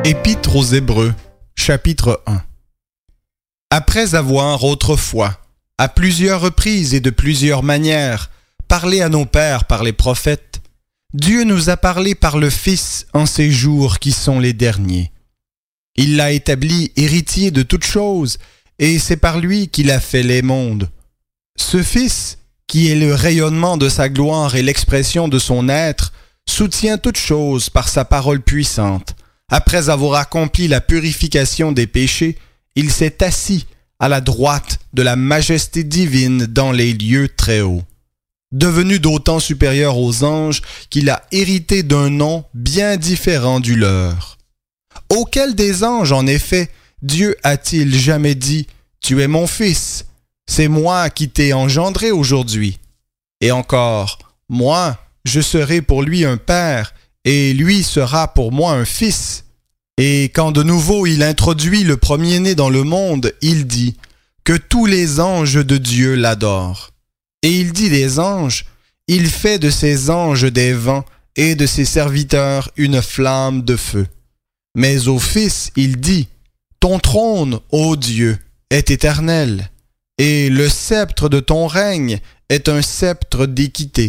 Épître aux Hébreux, chapitre 1. Après avoir autrefois, à plusieurs reprises et de plusieurs manières, parlé à nos pères par les prophètes, Dieu nous a parlé par le Fils en ces jours qui sont les derniers. Il l'a établi héritier de toutes choses, et c'est par lui qu'il a fait les mondes. Ce Fils, qui est le rayonnement de sa gloire et l'expression de son être, soutient toutes choses par sa parole puissante. Après avoir accompli la purification des péchés, il s'est assis à la droite de la majesté divine dans les lieux très hauts. Devenu d'autant supérieur aux anges qu'il a hérité d'un nom bien différent du leur. Auquel des anges, en effet, Dieu a-t-il jamais dit « Tu es mon fils, c'est moi qui t'ai engendré aujourd'hui » Et encore « Moi, je serai pour lui un père, et lui sera pour moi un fils. » Et quand de nouveau il introduit le premier-né dans le monde, il dit que tous les anges de Dieu l'adorent. Et il dit des anges, il fait de ses anges des vents et de ses serviteurs une flamme de feu. Mais au Fils, il dit, ton trône, ô Dieu, est éternel, et le sceptre de ton règne est un sceptre d'équité.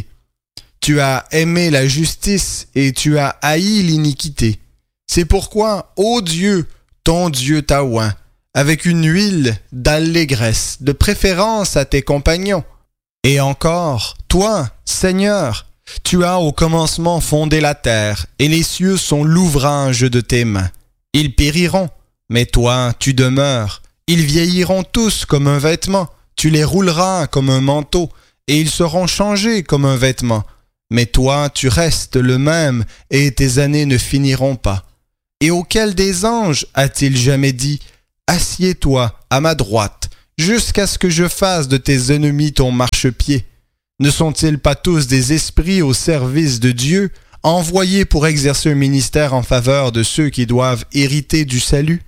Tu as aimé la justice et tu as haï l'iniquité. C'est pourquoi, ô Dieu, ton Dieu t'a oint, avec une huile d'allégresse, de préférence à tes compagnons. Et encore, toi, Seigneur, tu as au commencement fondé la terre, et les cieux sont l'ouvrage de tes mains. Ils périront, mais toi, tu demeures. Ils vieilliront tous comme un vêtement, tu les rouleras comme un manteau, et ils seront changés comme un vêtement. Mais toi, tu restes le même, et tes années ne finiront pas. Et auquel des anges a-t-il jamais dit « Assieds-toi à ma droite, jusqu'à ce que je fasse de tes ennemis ton marchepied » Ne sont-ils pas tous des esprits au service de Dieu, envoyés pour exercer un ministère en faveur de ceux qui doivent hériter du salut?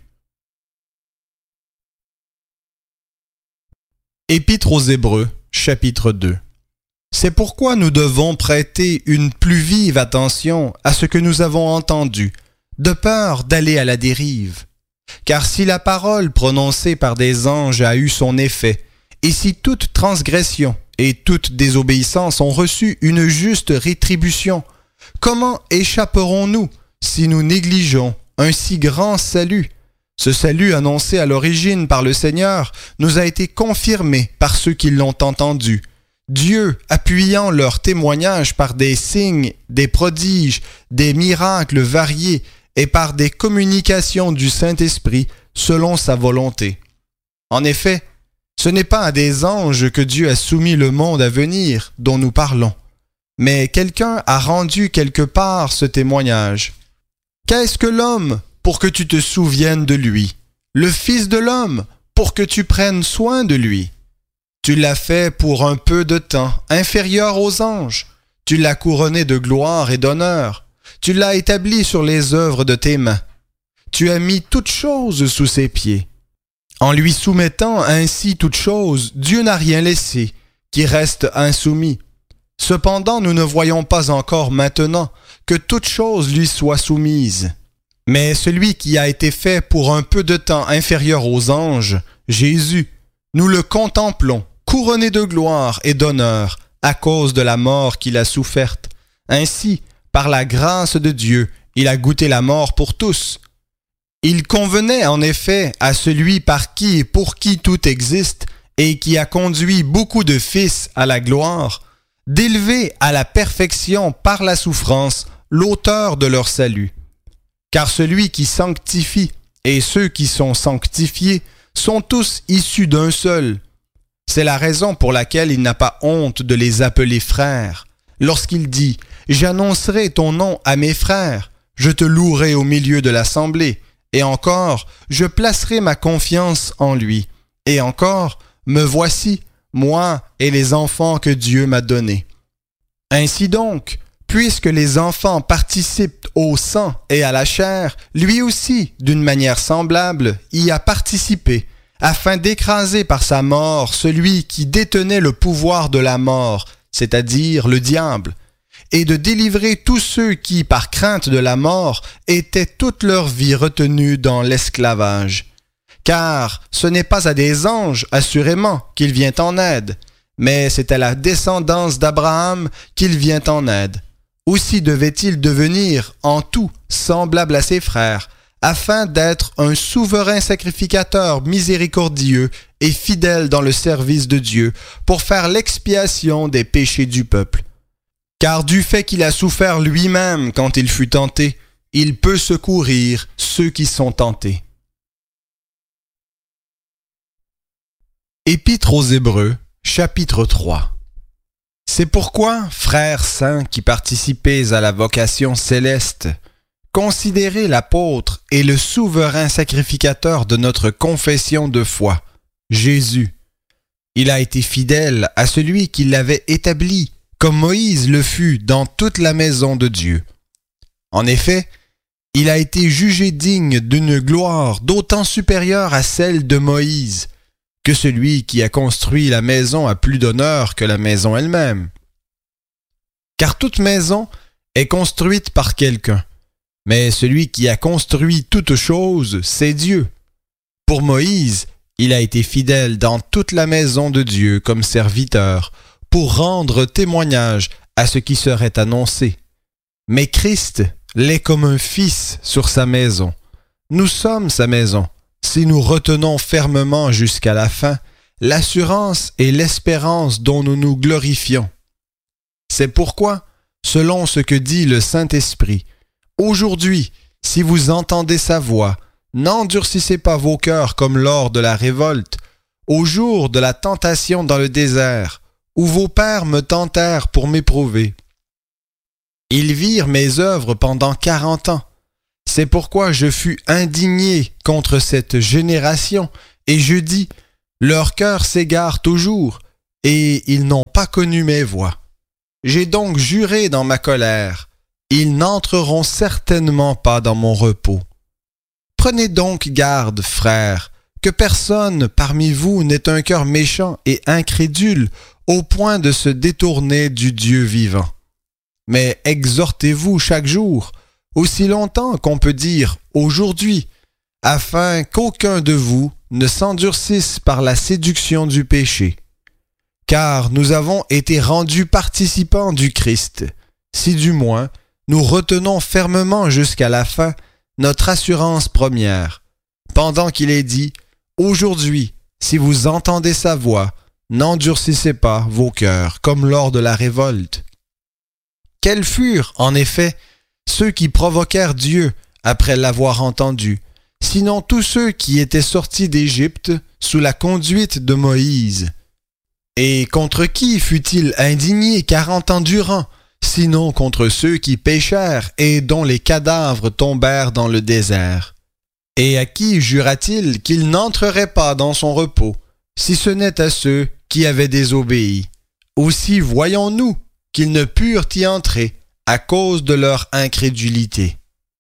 Épître aux Hébreux, chapitre 2. C'est pourquoi nous devons prêter une plus vive attention à ce que nous avons entendu, de peur d'aller à la dérive. Car si la parole prononcée par des anges a eu son effet, et si toute transgression et toute désobéissance ont reçu une juste rétribution, comment échapperons-nous si nous négligeons un si grand salut? Ce salut annoncé à l'origine par le Seigneur nous a été confirmé par ceux qui l'ont entendu. Dieu, appuyant leur témoignage par des signes, des prodiges, des miracles variés et par des communications du Saint-Esprit selon sa volonté. En effet, ce n'est pas à des anges que Dieu a soumis le monde à venir dont nous parlons, mais quelqu'un a rendu quelque part ce témoignage. Qu'est-ce que l'homme pour que tu te souviennes de lui? Le Fils de l'homme pour que tu prennes soin de lui? Tu l'as fait pour un peu de temps, inférieur aux anges. Tu l'as couronné de gloire et d'honneur. Tu l'as établi sur les œuvres de tes mains. Tu as mis toutes choses sous ses pieds. En lui soumettant ainsi toutes choses, Dieu n'a rien laissé, qui reste insoumis. Cependant, nous ne voyons pas encore maintenant que toutes choses lui soient soumises. Mais celui qui a été fait pour un peu de temps inférieur aux anges, Jésus, nous le contemplons, couronné de gloire et d'honneur, à cause de la mort qu'il a soufferte. Ainsi, par la grâce de Dieu, il a goûté la mort pour tous. Il convenait en effet à celui par qui et pour qui tout existe, et qui a conduit beaucoup de fils à la gloire, d'élever à la perfection par la souffrance l'auteur de leur salut. Car celui qui sanctifie et ceux qui sont sanctifiés sont tous issus d'un seul. C'est la raison pour laquelle il n'a pas honte de les appeler frères. Lorsqu'il dit « J'annoncerai ton nom à mes frères, je te louerai au milieu de l'assemblée, et encore, je placerai ma confiance en lui, et encore, me voici, moi et les enfants que Dieu m'a donnés. » Ainsi donc, puisque les enfants participent au sang et à la chair, lui aussi, d'une manière semblable, y a participé, afin d'écraser par sa mort celui qui détenait le pouvoir de la mort, c'est-à-dire le diable, et de délivrer tous ceux qui, par crainte de la mort, étaient toute leur vie retenus dans l'esclavage. Car ce n'est pas à des anges, assurément, qu'il vient en aide, mais c'est à la descendance d'Abraham qu'il vient en aide. Aussi devait-il devenir en tout semblable à ses frères, afin d'être un souverain sacrificateur miséricordieux et fidèle dans le service de Dieu, pour faire l'expiation des péchés du peuple. Car du fait qu'il a souffert lui-même quand il fut tenté, il peut secourir ceux qui sont tentés. Épître aux Hébreux, chapitre 3. C'est pourquoi, frères saints qui participez à la vocation céleste, considérez l'apôtre et le souverain sacrificateur de notre confession de foi, Jésus. Il a été fidèle à celui qui l'avait établi, comme Moïse le fut dans toute la maison de Dieu. En effet, il a été jugé digne d'une gloire d'autant supérieure à celle de Moïse, que celui qui a construit la maison a plus d'honneur que la maison elle-même. Car toute maison est construite par quelqu'un, mais celui qui a construit toute chose, c'est Dieu. Pour Moïse, il a été fidèle dans toute la maison de Dieu comme serviteur, pour rendre témoignage à ce qui serait annoncé. Mais Christ l'est comme un fils sur sa maison. Nous sommes sa maison, si nous retenons fermement jusqu'à la fin l'assurance et l'espérance dont nous nous glorifions. C'est pourquoi, selon ce que dit le Saint-Esprit, aujourd'hui, si vous entendez sa voix, n'endurcissez pas vos cœurs comme lors de la révolte, au jour de la tentation dans le désert, où vos pères me tentèrent pour m'éprouver. Ils virent mes œuvres pendant 40 ans. C'est pourquoi je fus indigné contre cette génération, et je dis, leur cœur s'égare toujours, et ils n'ont pas connu mes voies. J'ai donc juré dans ma colère, ils n'entreront certainement pas dans mon repos. Prenez donc garde, frères, que personne parmi vous n'ait un cœur méchant et incrédule au point de se détourner du Dieu vivant. Mais exhortez-vous chaque jour, aussi longtemps qu'on peut dire aujourd'hui, afin qu'aucun de vous ne s'endurcisse par la séduction du péché. Car nous avons été rendus participants du Christ, si du moins nous retenons fermement jusqu'à la fin notre assurance première, pendant qu'il est dit « Aujourd'hui, si vous entendez sa voix, n'endurcissez pas vos cœurs comme lors de la révolte. » Quels furent, en effet, ceux qui provoquèrent Dieu après l'avoir entendu, sinon tous ceux qui étaient sortis d'Égypte sous la conduite de Moïse? Et contre qui fut-il indigné 40 ans durant, sinon contre ceux qui péchèrent et dont les cadavres tombèrent dans le désert? Et à qui jura-t-il qu'il n'entrerait pas dans son repos, si ce n'est à ceux qui avaient désobéi? Aussi voyons-nous qu'ils ne purent y entrer à cause de leur incrédulité.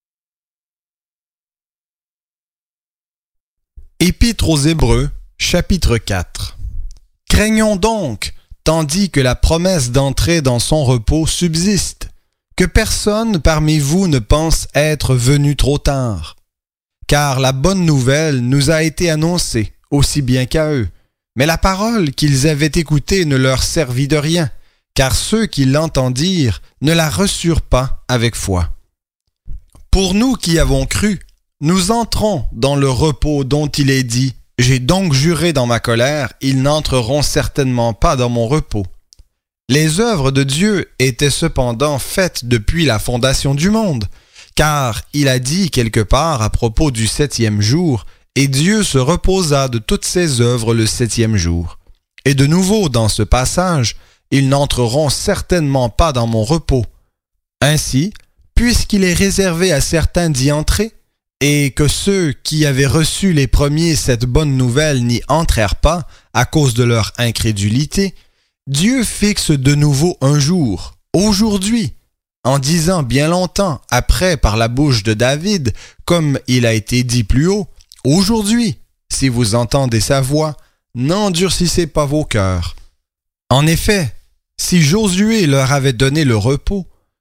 Épître aux Hébreux, chapitre 4. Craignons donc, tandis que la promesse d'entrer dans son repos subsiste, que personne parmi vous ne pense être venu trop tard. Car la bonne nouvelle nous a été annoncée, aussi bien qu'à eux, mais la parole qu'ils avaient écoutée ne leur servit de rien, car ceux qui l'entendirent ne la reçurent pas avec foi. Pour nous qui avons cru, nous entrons dans le repos dont il est dit « J'ai donc juré dans ma colère, ils n'entreront certainement pas dans mon repos. » Les œuvres de Dieu étaient cependant faites depuis la fondation du monde, car il a dit quelque part à propos du 7e jour « Et Dieu se reposa de toutes ses œuvres le 7e jour. » Et de nouveau dans ce passage, ils n'entreront certainement pas dans mon repos. Ainsi, puisqu'il est réservé à certains d'y entrer, et que ceux qui avaient reçu les premiers cette bonne nouvelle n'y entrèrent pas à cause de leur incrédulité, Dieu fixe de nouveau un jour, aujourd'hui, en disant bien longtemps après par la bouche de David, comme il a été dit plus haut, « Aujourd'hui, si vous entendez sa voix, n'endurcissez pas vos cœurs. » En effet, si Josué leur avait donné le repos,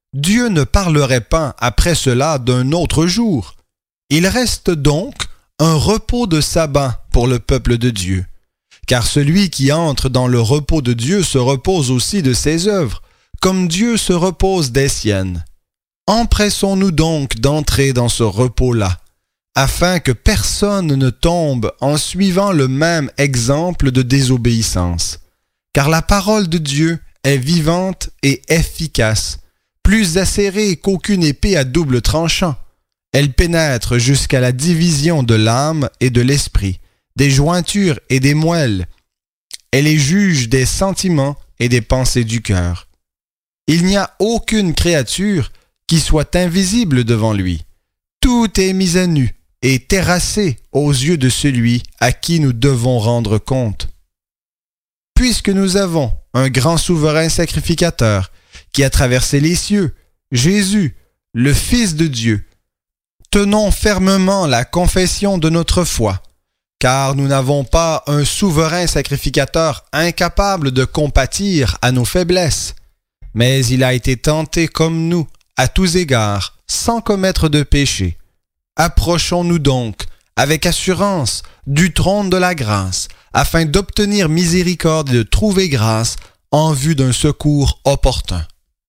Dieu ne parlerait pas après cela d'un autre jour. Il reste donc un repos de sabbat pour le peuple de Dieu. Car celui qui entre dans le repos de Dieu se repose aussi de ses œuvres, comme Dieu se repose des siennes. Empressons-nous donc d'entrer dans ce repos-là, afin que personne ne tombe en suivant le même exemple de désobéissance. Car la parole de Dieu est vivante et efficace, plus acérée qu'aucune épée à double tranchant. Elle pénètre jusqu'à la division de l'âme et de l'esprit, des jointures et des moelles. Elle est juge des sentiments et des pensées du cœur. Il n'y a aucune créature qui soit invisible devant lui. Tout est mis à nu et terrassé aux yeux de celui à qui nous devons rendre compte. Puisque nous avons un grand souverain sacrificateur qui a traversé les cieux, Jésus, le Fils de Dieu, tenons fermement la confession de notre foi, car nous n'avons pas un souverain sacrificateur incapable de compatir à nos faiblesses, mais il a été tenté comme nous, à tous égards, sans commettre de péché. Approchons-nous donc, avec assurance, du trône de la grâce, afin d'obtenir miséricorde et de trouver grâce en vue d'un secours opportun.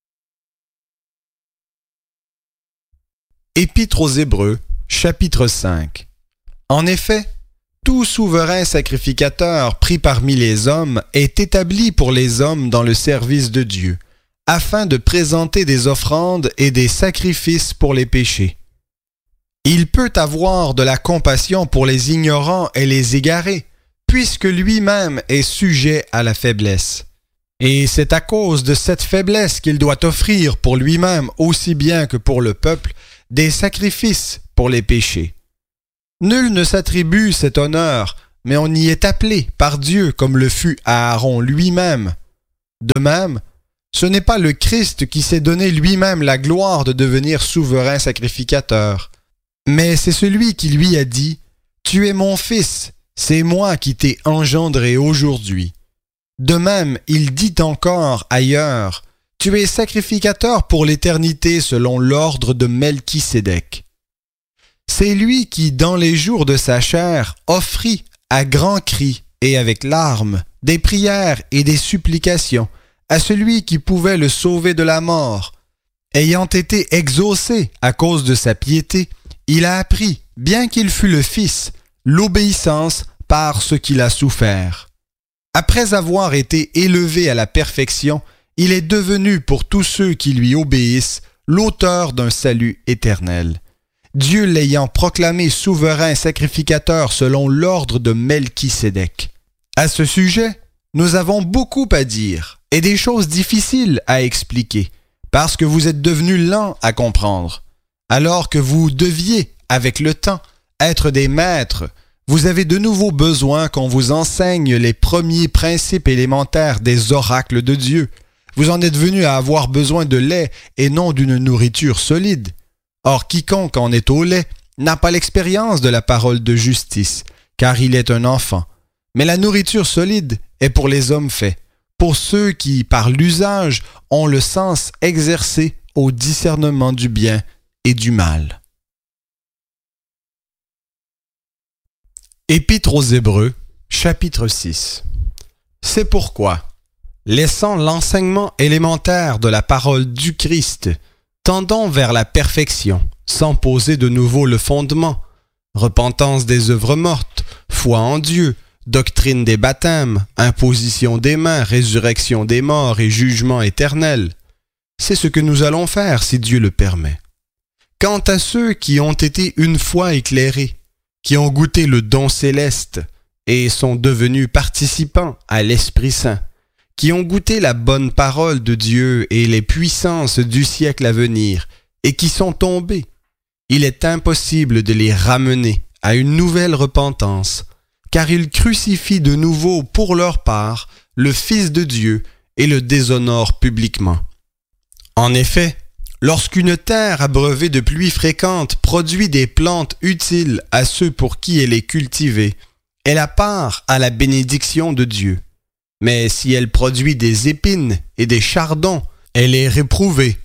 Épître aux Hébreux, chapitre 5. En effet, tout souverain sacrificateur pris parmi les hommes est établi pour les hommes dans le service de Dieu, afin de présenter des offrandes et des sacrifices pour les péchés. Il peut avoir de la compassion pour les ignorants et les égarés, puisque lui-même est sujet à la faiblesse. Et c'est à cause de cette faiblesse qu'il doit offrir pour lui-même aussi bien que pour le peuple des sacrifices pour les péchés. Nul ne s'attribue cet honneur, mais on y est appelé par Dieu comme le fut Aaron lui-même. De même, ce n'est pas le Christ qui s'est donné lui-même la gloire de devenir souverain sacrificateur, mais c'est celui qui lui a dit « Tu es mon fils, c'est moi qui t'ai engendré aujourd'hui ». De même, il dit encore ailleurs « Tu es sacrificateur pour l'éternité selon l'ordre de Melchisédek ». C'est lui qui, dans les jours de sa chair, offrit à grands cris et avec larmes des prières et des supplications à celui qui pouvait le sauver de la mort. Ayant été exaucé à cause de sa piété, il a appris, bien qu'il fût le Fils, l'obéissance par ce qu'il a souffert. Après avoir été élevé à la perfection, il est devenu pour tous ceux qui lui obéissent l'auteur d'un salut éternel. Dieu l'ayant proclamé souverain sacrificateur selon l'ordre de Melchisédek. À ce sujet, nous avons beaucoup à dire et des choses difficiles à expliquer, parce que vous êtes devenus lents à comprendre. Alors que vous deviez, avec le temps, être des maîtres, vous avez de nouveau besoin qu'on vous enseigne les premiers principes élémentaires des oracles de Dieu. Vous en êtes venus à avoir besoin de lait et non d'une nourriture solide. Or, quiconque en est au lait n'a pas l'expérience de la parole de justice, car il est un enfant. Mais la nourriture solide est pour les hommes faits, pour ceux qui, par l'usage, ont le sens exercé au discernement du bien et du mal. Épître aux Hébreux, chapitre 6. C'est pourquoi, laissant l'enseignement élémentaire de la parole du Christ, tendons vers la perfection, sans poser de nouveau le fondement, repentance des œuvres mortes, foi en Dieu, doctrine des baptêmes, imposition des mains, résurrection des morts et jugement éternel. C'est ce que nous allons faire si Dieu le permet. Quant à ceux qui ont été une fois éclairés, qui ont goûté le don céleste et sont devenus participants à l'Esprit Saint, qui ont goûté la bonne parole de Dieu et les puissances du siècle à venir, et qui sont tombés, il est impossible de les ramener à une nouvelle repentance, car ils crucifient de nouveau pour leur part le Fils de Dieu et le déshonorent publiquement. En effet, lorsqu'une terre abreuvée de pluies fréquentes produit des plantes utiles à ceux pour qui elle est cultivée, elle a part à la bénédiction de Dieu. Mais si elle produit des épines et des chardons, elle est réprouvée,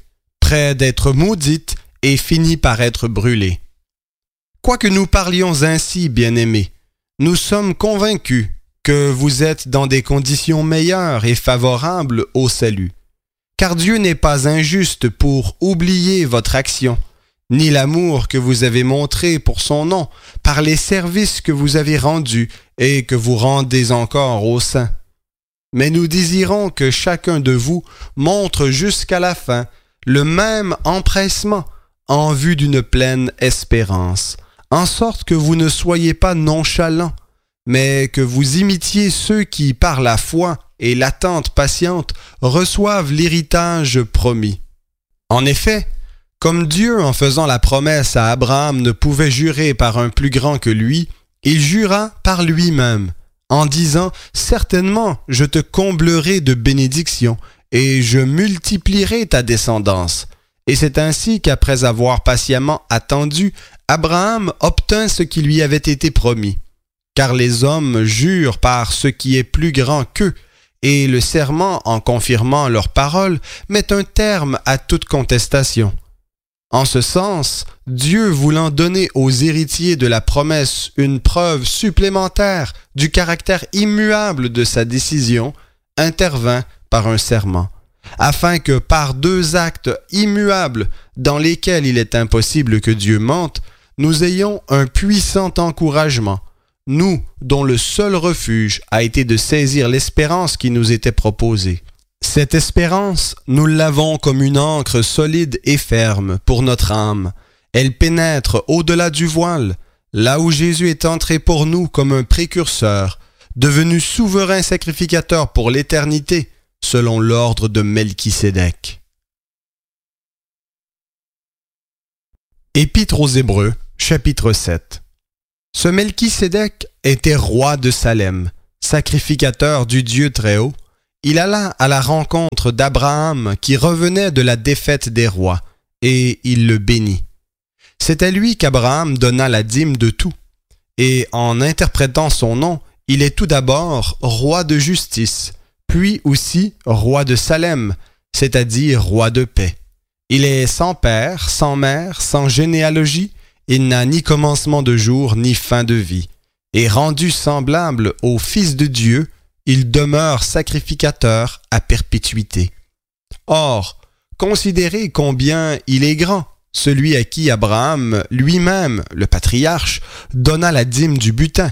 près d'être maudite et finit par être brûlée. Quoique nous parlions ainsi, bien-aimés, nous sommes convaincus que vous êtes dans des conditions meilleures et favorables au salut. Car Dieu n'est pas injuste pour oublier votre action, ni l'amour que vous avez montré pour son nom, par les services que vous avez rendus et que vous rendez encore aux saints. Mais nous désirons que chacun de vous montre jusqu'à la fin le même empressement en vue d'une pleine espérance, en sorte que vous ne soyez pas nonchalants, mais que vous imitiez ceux qui, par la foi et l'attente patiente, reçoivent l'héritage promis. En effet, comme Dieu, en faisant la promesse à Abraham, ne pouvait jurer par un plus grand que lui, il jura par lui-même, en disant « Certainement, je te comblerai de bénédictions, et je multiplierai ta descendance. » Et c'est ainsi qu'après avoir patiemment attendu, Abraham obtint ce qui lui avait été promis. Car les hommes jurent par ce qui est plus grand qu'eux, et le serment, en confirmant leur parole, met un terme à toute contestation. En ce sens, Dieu voulant donner aux héritiers de la promesse une preuve supplémentaire du caractère immuable de sa décision, intervint par un serment, afin que par deux actes immuables dans lesquels il est impossible que Dieu mente, nous ayons un puissant encouragement, nous dont le seul refuge a été de saisir l'espérance qui nous était proposée. Cette espérance, nous l'avons comme une ancre solide et ferme pour notre âme. Elle pénètre au-delà du voile, là où Jésus est entré pour nous comme un précurseur, devenu souverain sacrificateur pour l'éternité, selon l'ordre de Melchisédek. Épître aux Hébreux, chapitre 7. Ce Melchisédek était roi de Salem, sacrificateur du Dieu Très-Haut. Il alla à la rencontre d'Abraham qui revenait de la défaite des rois, et il le bénit. C'est à lui qu'Abraham donna la dîme de tout, et en interprétant son nom, il est tout d'abord roi de justice, puis aussi roi de Salem, c'est-à-dire roi de paix. Il est sans père, sans mère, sans généalogie, il n'a ni commencement de jour ni fin de vie, et rendu semblable au Fils de Dieu, il demeure sacrificateur à perpétuité. Or, considérez combien il est grand, celui à qui Abraham lui-même, le patriarche, donna la dîme du butin.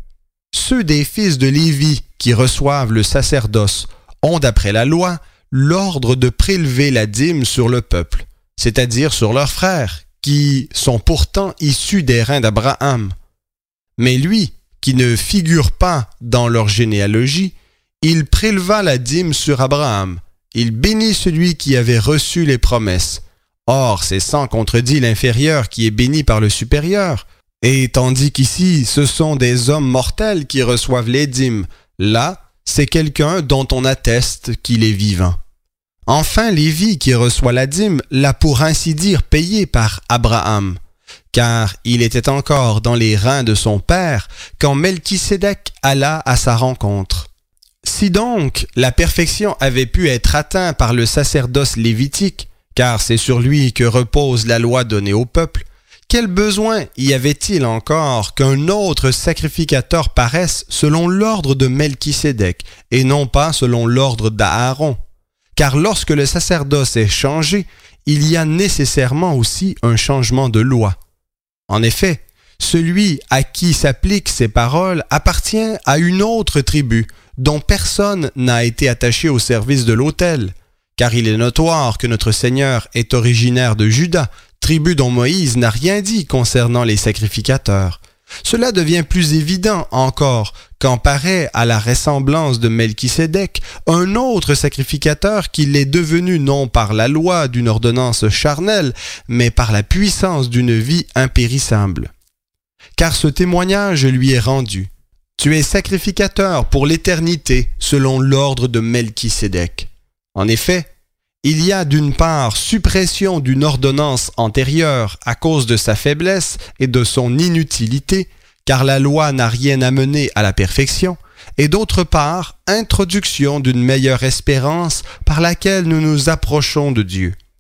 Ceux des fils de Lévi qui reçoivent le sacerdoce ont, d'après la loi, l'ordre de prélever la dîme sur le peuple, c'est-à-dire sur leurs frères, qui sont pourtant issus des reins d'Abraham. Mais lui, qui ne figure pas dans leur généalogie, il préleva la dîme sur Abraham. Il bénit celui qui avait reçu les promesses. Or, c'est sans contredit l'inférieur qui est béni par le supérieur. Et tandis qu'ici, ce sont des hommes mortels qui reçoivent les dîmes, là, c'est quelqu'un dont on atteste qu'il est vivant. Enfin, Lévi qui reçoit la dîme l'a pour ainsi dire payé par Abraham, car il était encore dans les reins de son père quand Melchisédek alla à sa rencontre. Si donc la perfection avait pu être atteinte par le sacerdoce lévitique, car c'est sur lui que repose la loi donnée au peuple, quel besoin y avait-il encore qu'un autre sacrificateur paraisse selon l'ordre de Melchisédek et non pas selon l'ordre d'Aaron? Car lorsque le sacerdoce est changé, il y a nécessairement aussi un changement de loi. En effet, celui à qui s'appliquent ces paroles appartient à une autre tribu, dont personne n'a été attaché au service de l'autel, car il est notoire que notre Seigneur est originaire de Juda, tribu dont Moïse n'a rien dit concernant les sacrificateurs. Cela devient plus évident encore quand paraît à la ressemblance de Melchisédek un autre sacrificateur qui l'est devenu non par la loi d'une ordonnance charnelle, mais par la puissance d'une vie impérissable. Car ce témoignage lui est rendu. Tu es sacrificateur pour l'éternité selon l'ordre de Melchisédek. En effet, il y a d'une part suppression d'une ordonnance antérieure à cause de sa faiblesse et de son inutilité, car la loi n'a rien amené à la perfection, et d'autre part introduction d'une meilleure espérance par laquelle nous nous approchons de Dieu.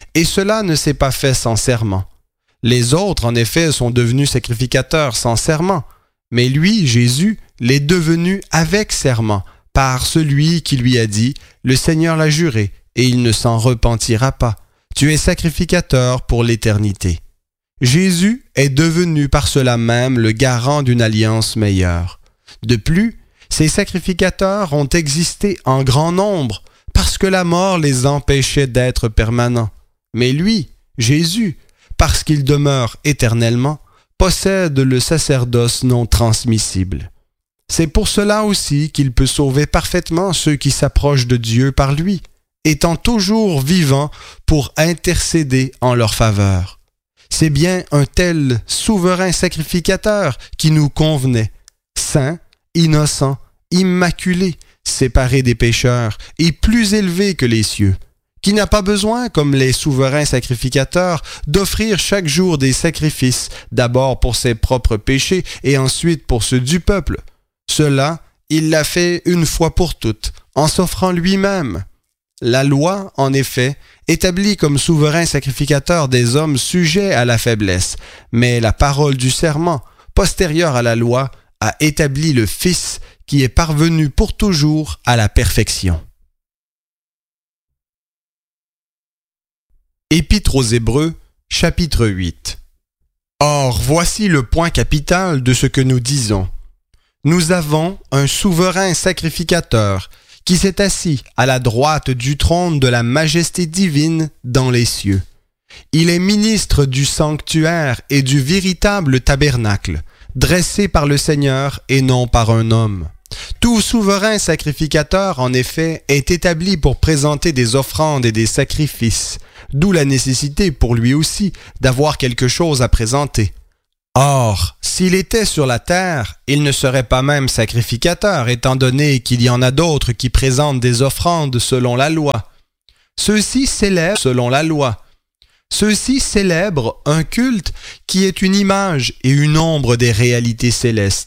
et cela ne s'est pas fait sans serment. Les autres, en effet, sont devenus sacrificateurs sans serment, mais lui, Jésus, l'est devenu avec serment, par celui qui lui a dit « Le Seigneur l'a juré, et il ne s'en repentira pas. Tu es sacrificateur pour l'éternité. » Jésus est devenu par cela même le garant d'une alliance meilleure. De plus, ces sacrificateurs ont existé en grand nombre parce que la mort les empêchait d'être permanents. Mais lui, Jésus, parce qu'il demeure éternellement, possède le sacerdoce non transmissible. C'est pour cela aussi qu'il peut sauver parfaitement ceux qui s'approchent de Dieu par lui, étant toujours vivant pour intercéder en leur faveur. C'est bien un tel souverain sacrificateur qui nous convenait, saint, innocent, immaculé, séparé des pécheurs et plus élevé que les cieux, qui n'a pas besoin, comme les souverains sacrificateurs, d'offrir chaque jour des sacrifices, d'abord pour ses propres péchés et ensuite pour ceux du peuple. Cela, il l'a fait une fois pour toutes, en s'offrant lui-même. La loi, en effet, établit comme souverain sacrificateur des hommes sujets à la faiblesse, mais la parole du serment, postérieure à la loi, a établi le Fils qui est parvenu pour toujours à la perfection. Épître aux Hébreux, chapitre 8. Or, voici le point capital de ce que nous disons. Nous avons un souverain sacrificateur qui s'est assis à la droite du trône de la majesté divine dans les cieux. Il est ministre du sanctuaire et du véritable tabernacle, dressé par le Seigneur et non par un homme. Tout souverain sacrificateur, en effet, est établi pour présenter des offrandes et des sacrifices, d'où la nécessité pour lui aussi d'avoir quelque chose à présenter. Or, s'il était sur la terre, il ne serait pas même sacrificateur, étant donné qu'il y en a d'autres qui présentent des offrandes selon la loi. Ceux-ci célèbrent selon la loi. Ceux-ci célèbrent un culte qui est une image et une ombre des réalités célestes.